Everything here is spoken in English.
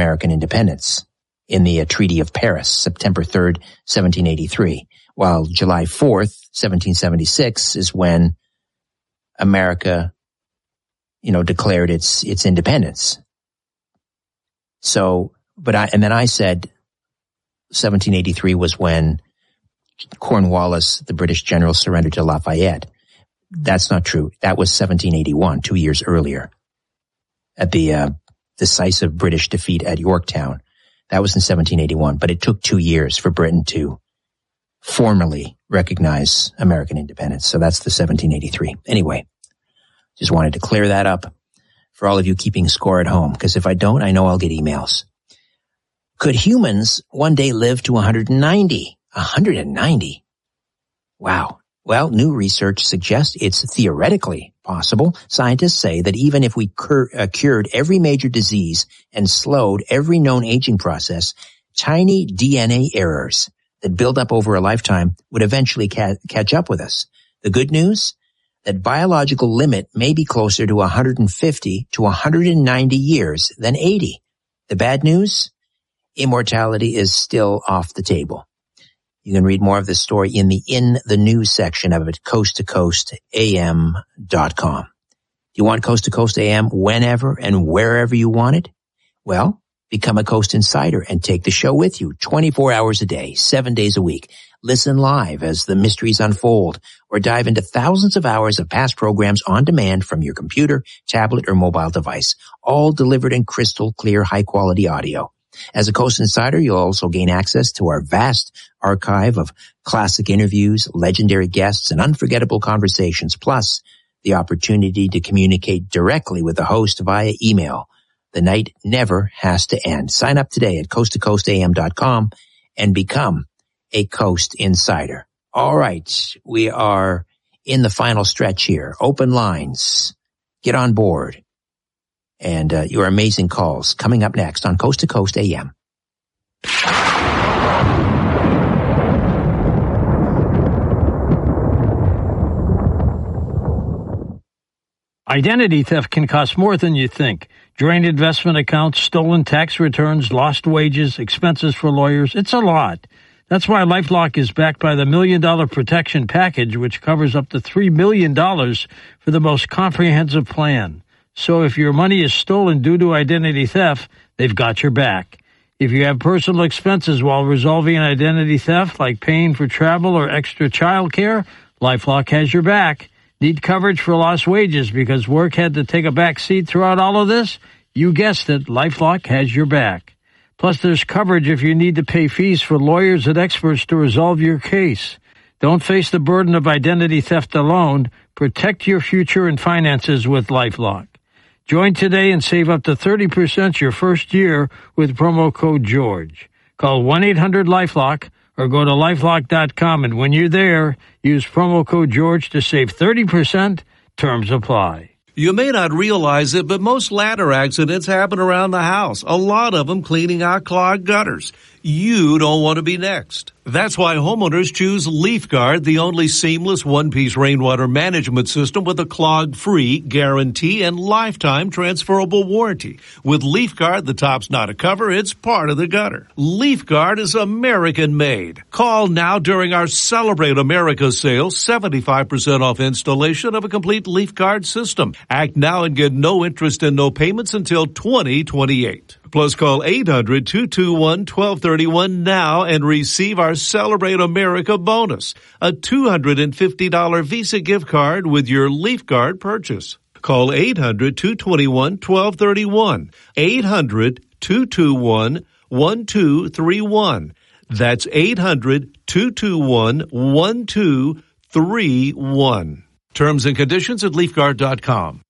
American independence in the Treaty of Paris, September 3rd, 1783, while July 4th, 1776 is when America, declared its independence. So, then I said 1783 was when Cornwallis, the British general, surrendered to Lafayette. That's not true. That was 1781, 2 years earlier, at the decisive British defeat at Yorktown. That was in 1781, but it took 2 years for Britain to formally recognize American independence. So that's the 1783. Anyway, just wanted to clear that up for all of you keeping score at home, because if I don't, I know I'll get emails. Could humans one day live to 190? 190? Wow. Well, new research suggests it's theoretically possible. Scientists say that even if we cured every major disease and slowed every known aging process, tiny DNA errors that build up over a lifetime would eventually catch up with us. The good news? That biological limit may be closer to 150 to 190 years than 80. The bad news? Immortality is still off the table. You can read more of this story in the news section of it, coasttocoastam.com. Do you want Coast to Coast AM whenever and wherever you want it? Well, become a Coast Insider and take the show with you 24 hours a day, 7 days a week. Listen live as the mysteries unfold, or dive into thousands of hours of past programs on demand from your computer, tablet, or mobile device, all delivered in crystal clear, high-quality audio. As a Coast Insider, you'll also gain access to our vast archive of classic interviews, legendary guests, and unforgettable conversations, plus the opportunity to communicate directly with the host via email. The night never has to end. Sign up today at coasttocoastam.com and become a Coast Insider. All right, we are in the final stretch here. Open lines. Get on board. And your amazing calls coming up next on Coast to Coast AM. Identity theft can cost more than you think. Drained investment accounts, stolen tax returns, lost wages, expenses for lawyers. It's a lot. That's why LifeLock is backed by the $1 Million Protection Package, which covers up to $3 million for the most comprehensive plan. So if your money is stolen due to identity theft, they've got your back. If you have personal expenses while resolving an identity theft, like paying for travel or extra child care, LifeLock has your back. Need coverage for lost wages because work had to take a back seat throughout all of this? You guessed it, LifeLock has your back. Plus, there's coverage if you need to pay fees for lawyers and experts to resolve your case. Don't face the burden of identity theft alone. Protect your future and finances with LifeLock. Join today and save up to 30% your first year with promo code GEORGE. Call 1-800-LifeLock or go to LifeLock.com, and when you're there, use promo code GEORGE to save 30%. Terms apply. You may not realize it, but most ladder accidents happen around the house. A lot of them cleaning out clogged gutters. You don't want to be next. That's why homeowners choose LeafGuard, the only seamless one-piece rainwater management system with a clog-free guarantee and lifetime transferable warranty. With LeafGuard, the top's not a cover, it's part of the gutter. LeafGuard is American-made. Call now during our Celebrate America sale, 75% off installation of a complete LeafGuard system. Act now and get no interest and no payments until 2028. Plus, call 800-221-1231 now and receive our Celebrate America bonus, a $250 Visa gift card with your LeafGuard purchase. Call 800-221-1231, 800-221-1231. That's 800-221-1231. Terms and conditions at LeafGuard.com.